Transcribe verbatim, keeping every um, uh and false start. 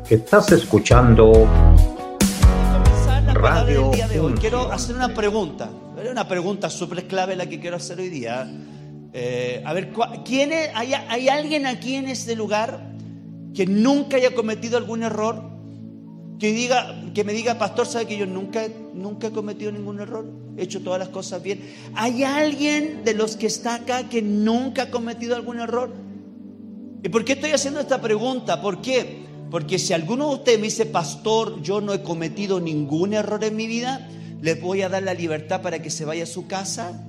Estás escuchando Radio el día de hoy. Quiero hacer una pregunta. Una pregunta súper clave la que quiero hacer hoy día. Eh, a ver, ¿quién es, hay, ¿hay alguien aquí en este lugar que nunca haya cometido algún error? Que diga, que me diga, pastor, ¿sabe que yo nunca, nunca he cometido ningún error? He hecho todas las cosas bien. ¿Hay alguien de los que está acá que nunca ha cometido algún error? ¿Y por qué estoy haciendo esta pregunta? ¿Por qué? Porque si alguno de ustedes me dice, pastor, yo no he cometido ningún error en mi vida, les voy a dar la libertad para que se vaya a su casa